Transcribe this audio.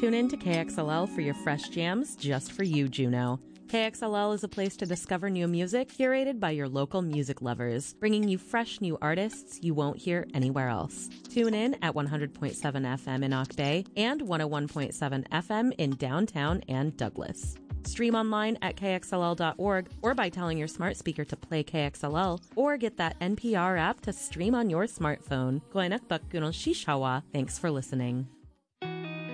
Tune in to KXLL for your fresh jams just for you, Juneau. KXLL is a place to discover new music curated by your local music lovers, bringing you fresh new artists you won't hear anywhere else. Tune in at 100.7 FM in Ock Bay and 101.7 FM in downtown and Douglas. Stream online at kxll.org or by telling your smart speaker to play KXLL, or get that NPR app to stream on your smartphone. Thanks for listening.